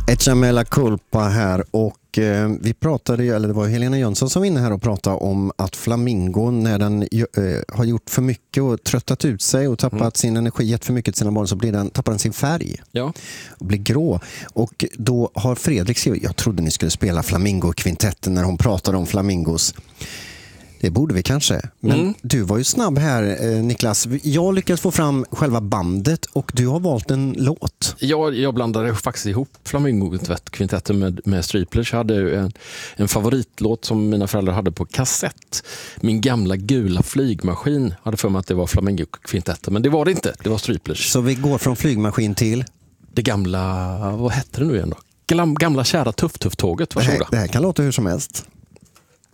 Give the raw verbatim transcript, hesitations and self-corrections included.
Echame la culpa här och eh, vi pratade, eller det var Helena Jönsson som var inne här och pratade om att Flamingo när den eh, har gjort för mycket och tröttat ut sig och tappat mm. sin energi, gett för mycket till sina barn, så blir den, tappar den sin färg ja. och blir grå. Och då har Fredrik skrivit, jag trodde ni skulle spela Flamingo-kvintetten när hon pratade om flamingos. Det borde vi kanske. Men mm. du var ju snabb här, eh, Niklas. Jag lyckades få fram själva bandet och du har valt en låt. Jag, jag blandade faktiskt ihop Flamingo-kvintetten med, med Stryplers. Jag hade en, en favoritlåt som mina föräldrar hade på kassett. Min gamla gula flygmaskin hade för mig att det var Flamingo-kvintetten. Men det var det inte, det var Stryplers. Så vi går från flygmaskin till? Det gamla, vad hette det nu igen då? Gamla kära tuff-tuff-tåget. Det här, det här kan låta hur som helst.